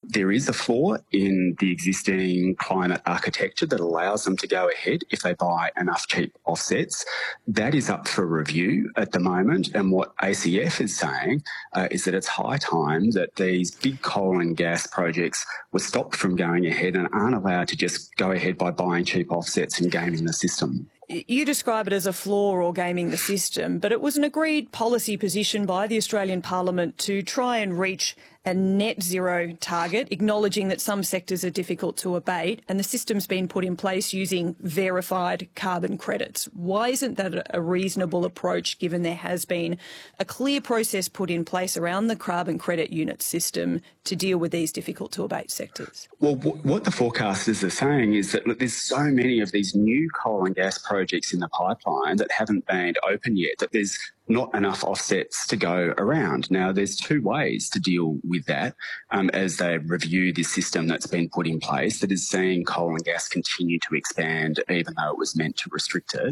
there is a flaw in the existing climate architecture that allows them to go ahead if they buy enough cheap offsets. That is up for review at the moment, and what ACF is saying is that it's high time that these big coal and gas projects were stopped from going ahead and aren't allowed to just go ahead by buying cheap offsets and gaming the system. You describe it as a flaw or gaming the system, but it was an agreed policy position by the Australian Parliament to try and reach a net zero target, acknowledging that some sectors are difficult to abate, and the system's been put in place using verified carbon credits. Why isn't that a reasonable approach, given there has been a clear process put in place around the carbon credit unit system to deal with these difficult to abate sectors? Well, what the forecasters are saying is that, look, there's so many of these new coal and gas projects in the pipeline that haven't been open yet, that there's not enough offsets to go around. Now, there's two ways to deal with that as they review this system that's been put in place that is seeing coal and gas continue to expand even though it was meant to restrict it.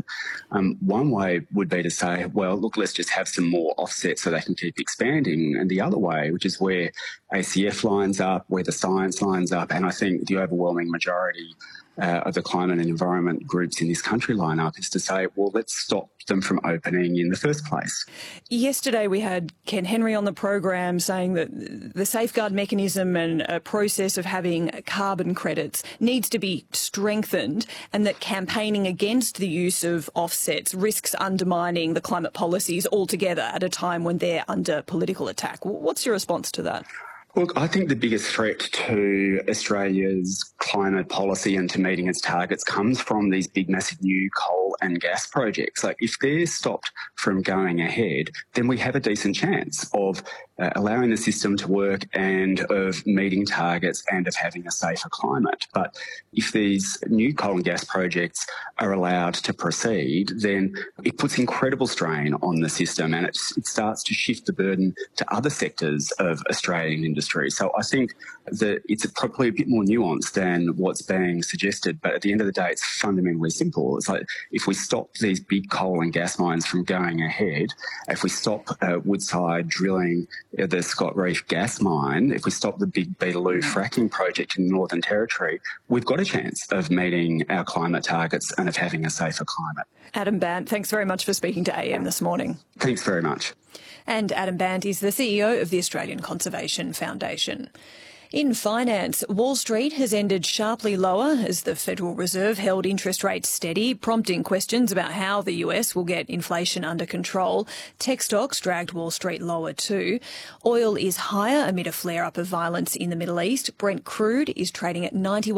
One way would be to say, well, look, let's just have some more offsets so they can keep expanding. And the other way, which is where ACF lines up, where the science lines up, and I think the overwhelming majority of the climate and environment groups in this country line up, is to say, well, let's stop them from opening in the first place. Yesterday we had Ken Henry on the program saying that the safeguard mechanism and a process of having carbon credits needs to be strengthened, and that campaigning against the use of offsets risks undermining the climate policies altogether at a time when they're under political attack. What's your response to that? Look, I think the biggest threat to Australia's climate policy and to meeting its targets comes from these big, massive new coal and gas projects. Like, if they're stopped from going ahead, then we have a decent chance of allowing the system to work and of meeting targets and of having a safer climate. But if these new coal and gas projects are allowed to proceed, then it puts incredible strain on the system, and it starts to shift the burden to other sectors of Australian industry. So I think that it's probably a bit more nuanced than what's being suggested, but at the end of the day, it's fundamentally simple. It's like, if we stop these big coal and gas mines from going ahead, if we stop Woodside drilling the Scott Reef gas mine, if we stop the big Beetaloo fracking project in the Northern Territory, we've got a chance of meeting our climate targets and of having a safer climate. Adam Bandt, thanks very much for speaking to AM this morning. Thanks very much. And Adam Bandt is the CEO of the Australian Conservation Foundation. In finance, Wall Street has ended sharply lower as the Federal Reserve held interest rates steady, prompting questions about how the US will get inflation under control. Tech stocks dragged Wall Street lower too. Oil is higher amid a flare-up of violence in the Middle East. Brent crude is trading at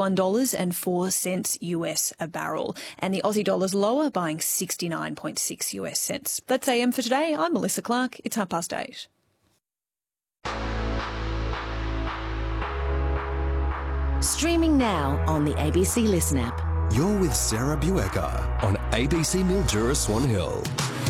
$91.04 US a barrel, and the Aussie dollar's lower, buying 69.6 US cents. That's AM for today. I'm Melissa Clark. It's 8:30. Streaming now on the ABC Listen app. You're with Sarah Buecker on ABC Mildura Swan Hill.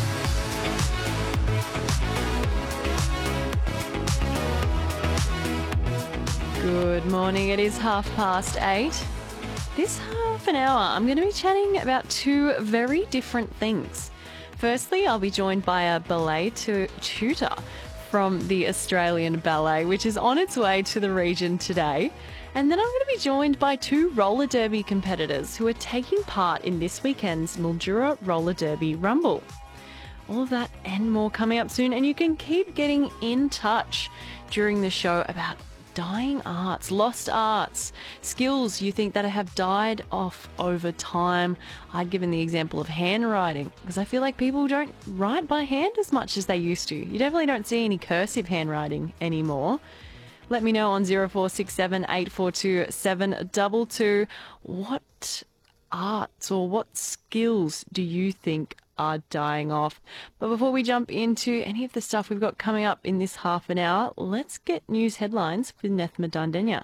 Good morning. It is 8:30. This half an hour, I'm going to be chatting about two very different things. Firstly, I'll be joined by a ballet tutor from the Australian Ballet, which is on its way to the region today. And then I'm going to be joined by two roller derby competitors who are taking part in this weekend's Mildura Roller Derby Rumble. All of that and more coming up soon, and you can keep getting in touch during the show about dying arts, lost arts, skills you think that have died off over time. I'd given the example of handwriting, because I feel like people don't write by hand as much as they used to. You definitely don't see any cursive handwriting anymore. Let me know on 0467 842 722 what arts or what skills do you think are dying off. But before we jump into any of the stuff we've got coming up in this half an hour, let's get news headlines with Nethma Dundenya.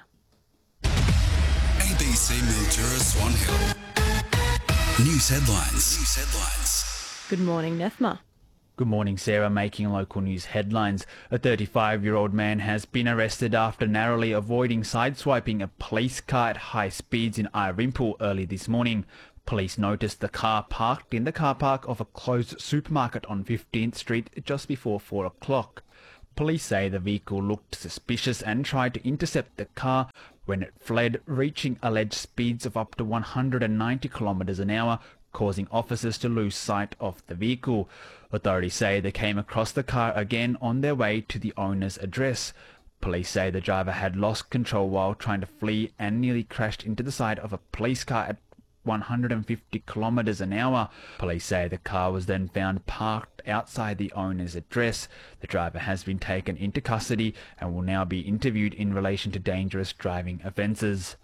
ABC Mildura Swan Hill. News headlines. Good morning, Nethma. Good morning, Sarah. Making local news headlines. A 35-year-old man has been arrested after narrowly avoiding sideswiping a police car at high speeds in Irymple early this morning. Police noticed the car parked in the car park of a closed supermarket on 15th Street just before 4 o'clock. Police say the vehicle looked suspicious and tried to intercept the car when it fled, reaching alleged speeds of up to 190 kilometers an hour, causing officers to lose sight of the vehicle. Authorities say they came across the car again on their way to the owner's address. Police say the driver had lost control while trying to flee and nearly crashed into the side of a police car at 150 kilometers an hour. Police say the car was then found parked outside the owner's address. The driver has been taken into custody and will now be interviewed in relation to dangerous driving offences.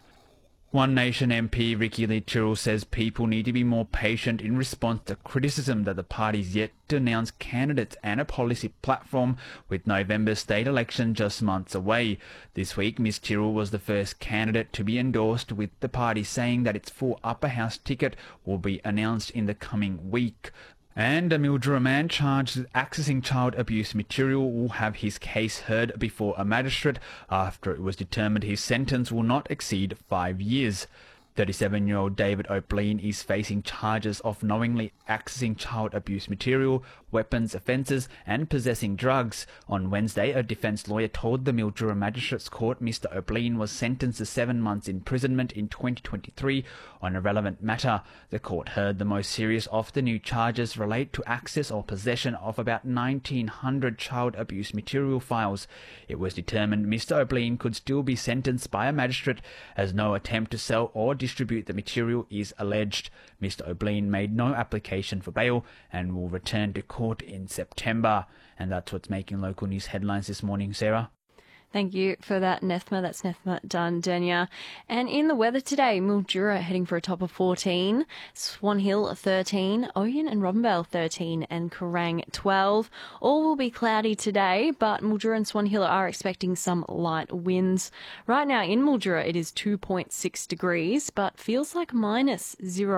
One Nation MP Ricky Littrell says people need to be more patient in response to criticism that the party's yet to announce candidates and a policy platform, with November's state election just months away. This week, Ms Tyrrell was the first candidate to be endorsed, with the party saying that its full upper house ticket will be announced in the coming week. And a Mildura man charged with accessing child abuse material will have his case heard before a magistrate after it was determined his sentence will not exceed 5 years. 37-year-old David O'Bleen is facing charges of knowingly accessing child abuse material, weapons offences and possessing drugs. On Wednesday, a defence lawyer told the Mildura Magistrates Court Mr O'Bleen was sentenced to 7 months imprisonment in 2023 on a relevant matter. The court heard the most serious of the new charges relate to access or possession of about 1,900 child abuse material files. It was determined Mr O'Bleen could still be sentenced by a magistrate as no attempt to sell or distribute the material is alleged. Mr O'Bleen made no application for bail and will return to court in September. And that's what's making local news headlines this morning, Sarah. Thank you for that, Nethma. That's Nethma Dundenya. And in the weather today, Mildura heading for a top of 14, Swan Hill 13, Oyen and Robinvale 13, and Kerrang 12. All will be cloudy today, but Mildura and Swan Hill are expecting some light winds. Right now in Mildura, it is 2.6 degrees, but feels like minus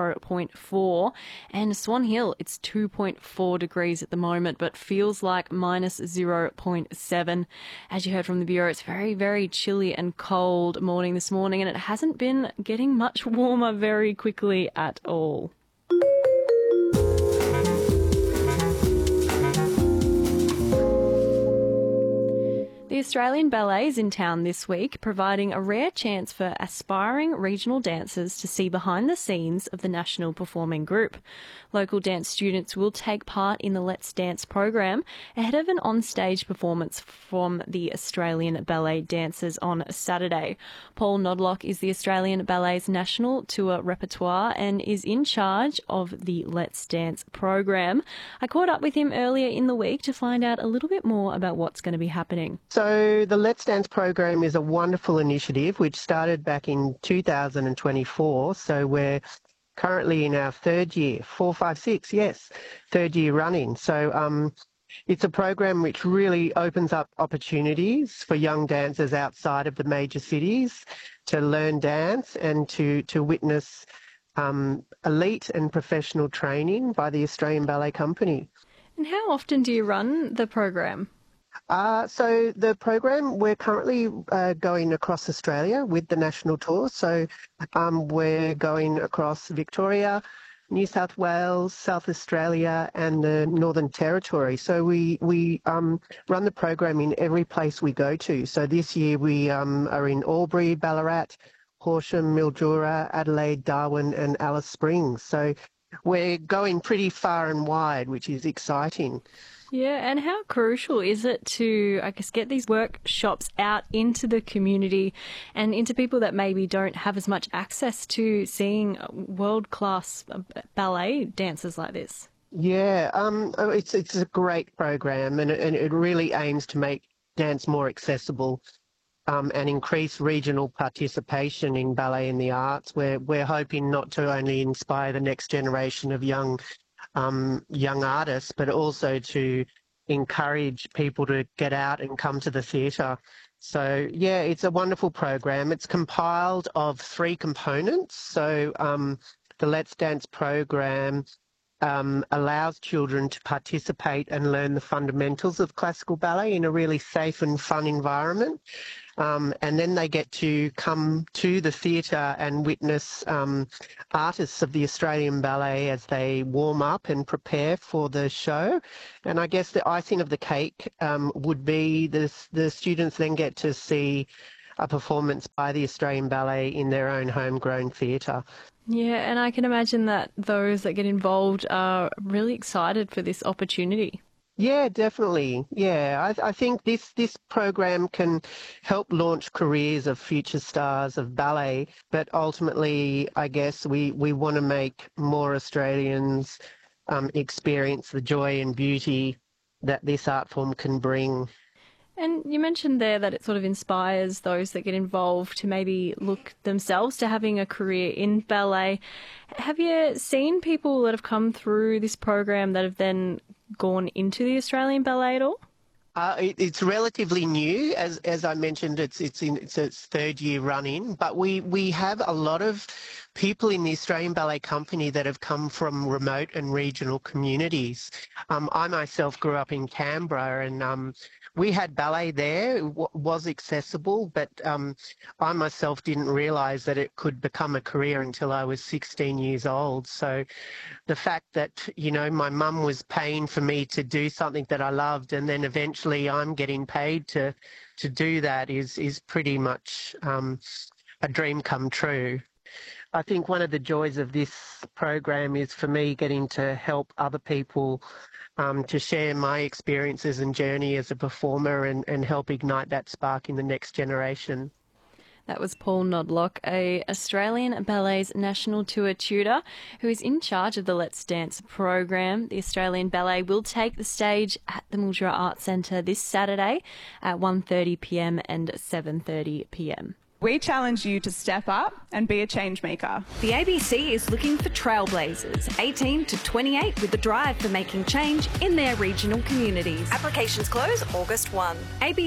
0.4. And Swan Hill, it's 2.4 degrees at the moment, but feels like minus 0.7. As you heard from the Bureau, it's very, very chilly and cold morning this morning, and it hasn't been getting much warmer very quickly at all. The Australian Ballet is in town this week, providing a rare chance for aspiring regional dancers to see behind the scenes of the National Performing Group. Local dance students will take part in the Let's Dance program ahead of an on-stage performance from the Australian Ballet dancers on Saturday. Paul Nodlock is the Australian Ballet's national tour repertoire and is in charge of the Let's Dance program. I caught up with him earlier in the week to find out a little bit more about what's going to be happening. So the Let's Dance program is a wonderful initiative which started back in 2024. So we're currently in our third year, 4, 5, 6, yes, third year running. So it's a program which really opens up opportunities for young dancers outside of the major cities to learn dance and to witness elite and professional training by the Australian Ballet Company. And how often do you run the program? So the program, we're currently going across Australia with the national tour. So we're going across Victoria, New South Wales, South Australia and the Northern Territory. So we run the program in every place we go to. So this year we are in Albury, Ballarat, Horsham, Mildura, Adelaide, Darwin and Alice Springs. So we're going pretty far and wide, which is exciting. Yeah, and how crucial is it to, I guess, get these workshops out into the community and into people that maybe don't have as much access to seeing world-class ballet dancers like this? Yeah, it's a great program and it really aims to make dance more accessible and increase regional participation in ballet and the arts. We're hoping not to only inspire the next generation of young artists, but also to encourage people to get out and come to the theatre. So, yeah, it's a wonderful program. It's compiled of 3 components. So the Let's Dance program allows children to participate and learn the fundamentals of classical ballet in a really safe and fun environment. and then they get to come to the theatre and witness artists of the Australian Ballet as they warm up and prepare for the show. And I guess the icing of the cake would be the students then get to see a performance by the Australian Ballet in their own homegrown theatre. Yeah, and I can imagine that those that get involved are really excited for this opportunity. Yeah, definitely. Yeah, I think this program can help launch careers of future stars of ballet, but ultimately, I guess we want to make more Australians experience the joy and beauty that this art form can bring. And you mentioned there that it sort of inspires those that get involved to maybe look themselves to having a career in ballet. Have you seen people that have come through this program that have then gone into the Australian Ballet at all? It's relatively new, as I mentioned. It's its third year running, but we have a lot of people in the Australian Ballet Company that have come from remote and regional communities. I myself grew up in Canberra, and we had ballet there. It was accessible, but I myself didn't realise that it could become a career until I was 16 years old. So the fact that, you know, my mum was paying for me to do something that I loved, and then eventually I'm getting paid to do that is pretty much a dream come true. I think one of the joys of this program is for me getting to help other people to share my experiences and journey as a performer and help ignite that spark in the next generation. That was Paul Nodlock, a Australian Ballet's National Tour tutor who is in charge of the Let's Dance program. The Australian Ballet will take the stage at the Mildura Arts Centre this Saturday at 1:30pm and 7:30pm. We challenge you to step up and be a change maker. The ABC is looking for trailblazers, 18 to 28, with the drive for making change in their regional communities. Applications close August 1.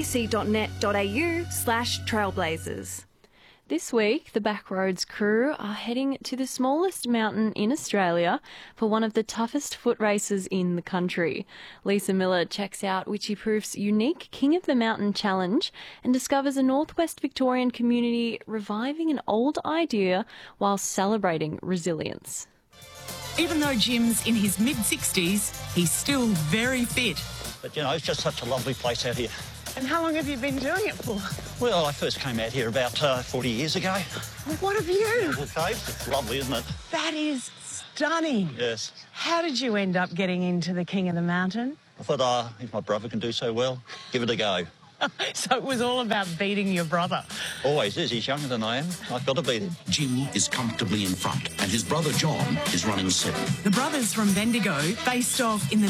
abc.net.au/trailblazers. This week, the Backroads crew are heading to the smallest mountain in Australia for one of the toughest foot races in the country. Lisa Miller checks out Wycheproof's unique King of the Mountain challenge and discovers a northwest Victorian community reviving an old idea while celebrating resilience. Even though Jim's in his mid-60s, he's still very fit. But, you know, it's just such a lovely place out here. And how long have you been doing it for? Well, I first came out here about 40 years ago. What have you? The cave. It's lovely, isn't it? That is stunning. Yes. How did you end up getting into the King of the Mountain? I thought, if my brother can do so well, give it a go. So it was all about beating your brother. Always is. He's younger than I am. I've got to beat him. Jim is comfortably in front, and his brother John is running second. The brothers from Bendigo faced off in the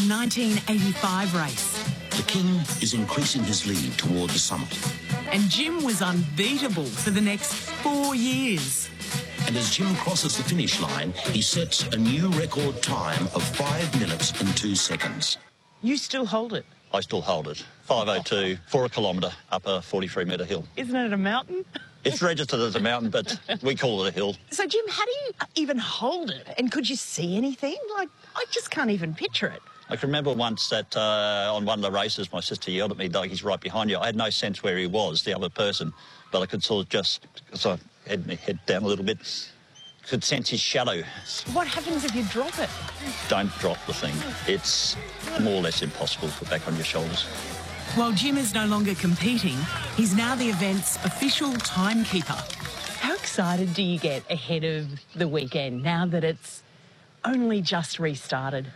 1985 race. The King is increasing his lead toward the summit. And Jim was unbeatable for the next 4 years. And as Jim crosses the finish line, he sets a new record time of 5 minutes and 2 seconds. You still hold it? I still hold it. 5:02 for a kilometre up a 43-metre hill. Isn't it a mountain? It's registered as a mountain, but we call it a hill. So, Jim, how do you even hold it? And could you see anything? Like, I just can't even picture it. I can remember once that on one of the races, my sister yelled at me, "Doug, he's right behind you." I had no sense where he was, the other person, but I could sort of just, because I had my head down a little bit, could sense his shadow. What happens if you drop it? Don't drop the thing. It's more or less impossible to put back on your shoulders. While Jim is no longer competing, he's now the event's official timekeeper. How excited do you get ahead of the weekend now that it's only just restarted?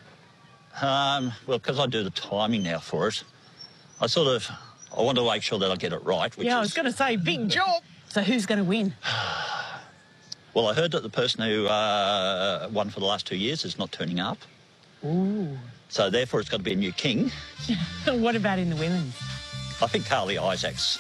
Well, because I do the timing now for it, I want to make sure that I get it right. I was going to say, big job. So who's going to win? Well, I heard that the person who won for the last 2 years is not turning up. Ooh. So therefore it's got to be a new king. What about in the women's? I think Carly Isaacs.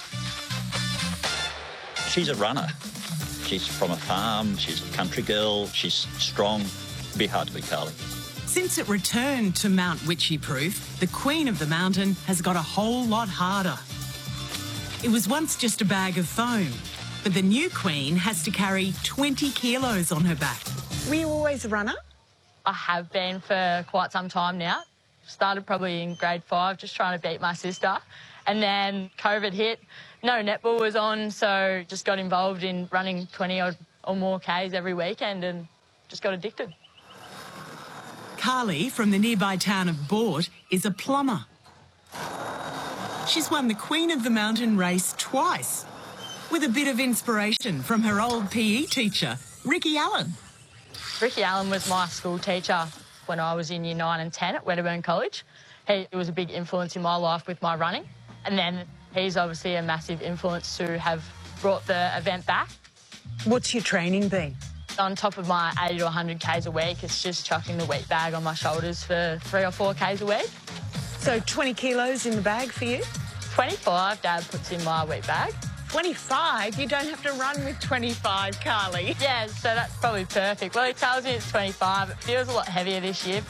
She's a runner. She's from a farm. She's a country girl. She's strong. It'd be hard to beat Carly. Since it returned to Mount Wycheproof, the Queen of the Mountain has got a whole lot harder. It was once just a bag of foam, but the new Queen has to carry 20 kilos on her back. Were you always a runner? I have been for quite some time now. Started probably in grade 5, just trying to beat my sister. And then COVID hit, No netball was on, so just got involved in running 20 or more Ks every weekend and just got addicted. Carly from the nearby town of Boort is a plumber. She's won the Queen of the Mountain race twice, with a bit of inspiration from her old PE teacher, Ricky Allen. Ricky Allen was my school teacher when I was in year 9 and 10 at Wedderburn College. He was a big influence in my life with my running, and then he's obviously a massive influence to have brought the event back. What's your training been? On top of my 80 to 100 Ks a week, it's just chucking the wheat bag on my shoulders for 3 or 4 Ks a week. So 20 kilos in the bag for you? 25 Dad puts in my wheat bag. 25? You don't have to run with 25, Carly. Yeah, so that's probably perfect. Well, he tells me it's 25. It feels a lot heavier this year.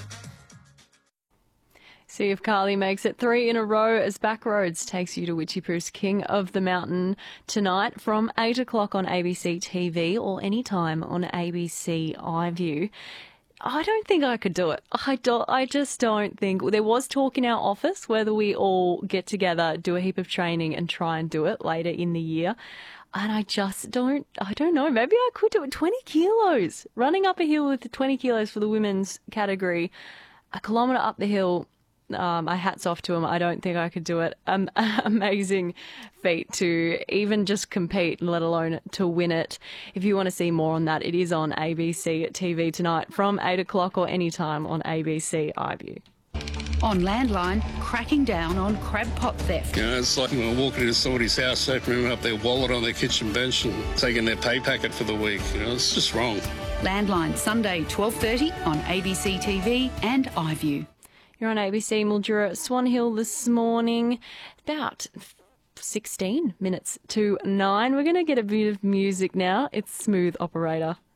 See if Carly makes it 3 in a row as Backroads takes you to Wycheproo's King of the Mountain tonight from 8 o'clock on ABC TV or anytime on ABC iView. I don't think I could do it. I just don't think. There was talk in our office whether we all get together, do a heap of training and try and do it later in the year. And I don't know. Maybe I could do it. 20 kilos. Running up a hill with 20 kilos for the women's category, a kilometre up the hill. My hat's off to him. I don't think I could do it. Amazing feat to even just compete, let alone to win it. If you want to see more on that, it is on ABC TV tonight from 8 o'clock or anytime on ABC iView. On Landline, cracking down on crab pot theft. You know, it's like walking into somebody's house, opening up their wallet on their kitchen bench and taking their pay packet for the week. You know, it's just wrong. Landline, Sunday, 12:30 on ABC TV and iView. You're on ABC Mildura Swan Hill this morning, about 16 minutes to 9. We're going to get a bit of music now. It's Smooth Operator.